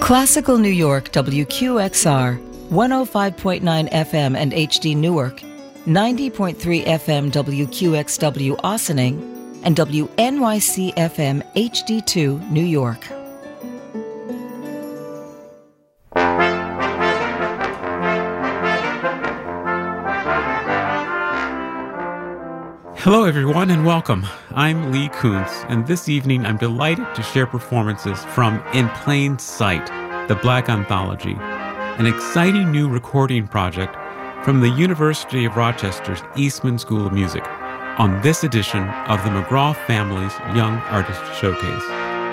Classical New York WQXR, 105.9 FM and HD Newark, 90.3 FM WQXW Ossining, and WNYC FM HD2 New York. Hello everyone and welcome. I'm Lee Kuntz, and this evening I'm delighted to share performances from In Plain Sight, the Black Anthology, an exciting new recording project from the University of Rochester's Eastman School of Music on this edition of the McGraw Family's Young Artist Showcase.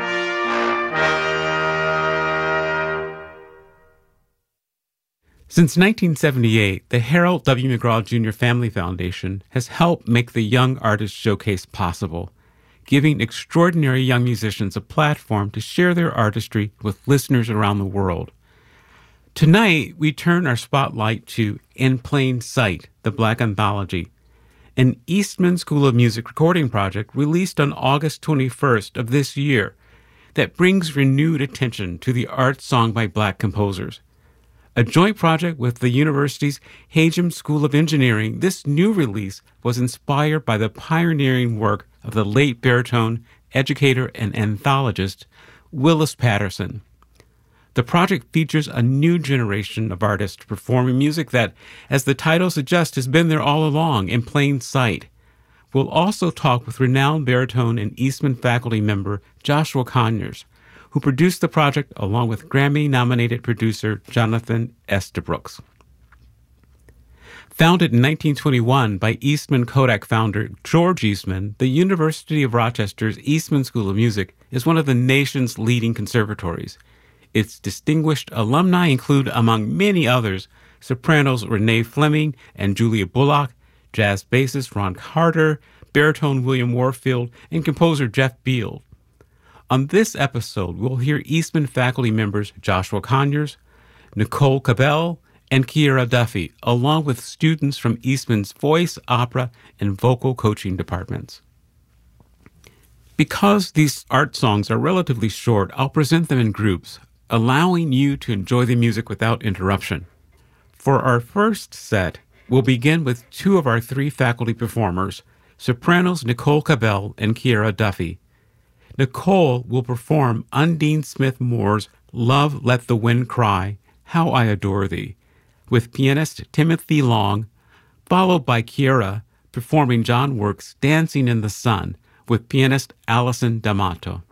Since 1978, the Harold W. McGraw Jr. Family Foundation has helped make the Young Artist Showcase possible, giving extraordinary young musicians a platform to share their artistry with listeners around the world. Tonight, we turn our spotlight to In Plain Sight, the Black Anthology, an Eastman School of Music recording project released on August 21st of this year that brings renewed attention to the art song by Black composers. A joint project with the university's Hajem School of Engineering, this new release was inspired by the pioneering work of the late baritone, educator, and anthologist Willis Patterson. The project features a new generation of artists performing music that, as the title suggests, has been there all along, in plain sight. We'll also talk with renowned baritone and Eastman faculty member Joshua Conyers, who produced the project along with Grammy-nominated producer Jonathan Estabrooks. Founded in 1921 by Eastman Kodak founder George Eastman, the University of Rochester's Eastman School of Music is one of the nation's leading conservatories. Its distinguished alumni include, among many others, sopranos Renee Fleming and Julia Bullock, jazz bassist Ron Carter, baritone William Warfield, and composer Jeff Beal. On this episode, we'll hear Eastman faculty members Joshua Conyers, Nicole Cabell, and Kiera Duffy, along with students from Eastman's voice, opera, and vocal coaching departments. Because these art songs are relatively short, I'll present them in groups, allowing you to enjoy the music without interruption. For our first set, we'll begin with two of our three faculty performers, sopranos Nicole Cabell and Kiera Duffy. Nicole will perform Undine Smith Moore's Love Let the Wind Cry, How I Adore Thee, with pianist Timothy Long, followed by Kiera performing John Work's Dancing in the Sun with pianist Alison D'Amato.